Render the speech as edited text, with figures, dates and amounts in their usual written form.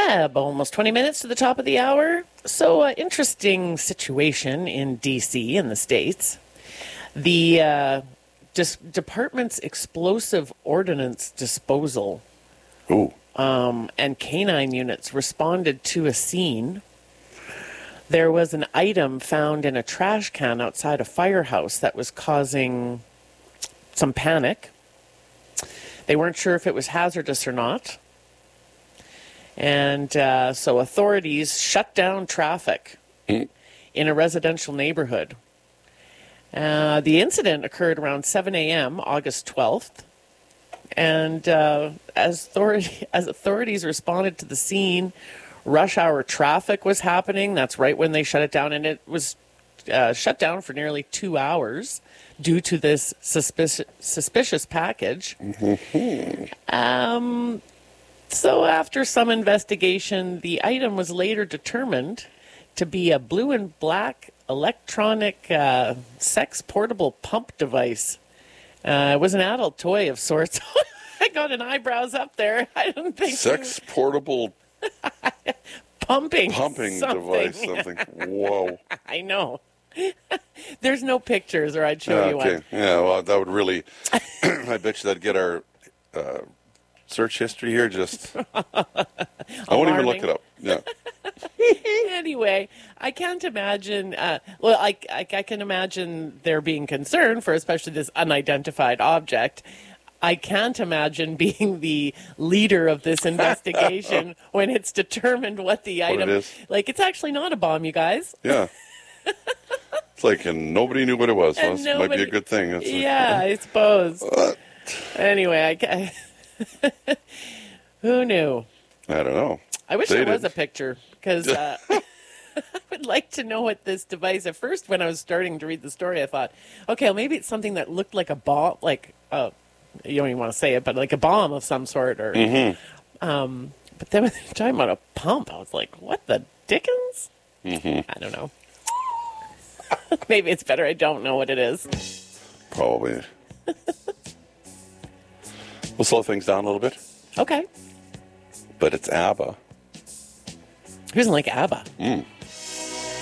About almost 20 minutes to the top of the hour. So, interesting situation in D.C. in the States. The department's explosive ordnance disposal and canine units responded to a scene. There was an item found in a trash can outside a firehouse that was causing some panic. They weren't sure if it was hazardous or not. And so authorities shut down traffic in a residential neighborhood. The incident occurred around 7 a.m., August 12th. And as authorities responded to the scene, rush hour traffic was happening. That's right when they shut it down. And it was shut down for nearly 2 hours due to this suspicious package. So after some investigation, the item was later determined to be a blue and black electronic sex portable pump device. It was an adult toy of sorts. I got an eyebrows up there. I don't think sex portable pumping device. Something. Whoa! I know. There's no pictures, or I'd show you one. Yeah, well, that would really. I bet you that'd get our search history here. Just I won't even look it up. Yeah. Anyway, I can't imagine. I can imagine there being concern for especially this unidentified object. I can't imagine being the leader of this investigation when it's determined what the item is. Like, it's actually not a bomb, you guys. Yeah. It's like, and nobody knew what it was. So this might be a good thing. I suppose. Anyway, who knew? I don't know. I wish there was a picture, because I would like to know what this device. At first, when I was starting to read the story, I thought, okay, well, maybe it's something that looked like a bomb, like you don't even want to say it, but like a bomb of some sort. Or, but then when they were talking about a pump, I was like, what the dickens? I don't know. Maybe it's better I don't know what it is. Probably. We'll slow things down a little bit. Okay. But it's ABBA. Who doesn't like ABBA?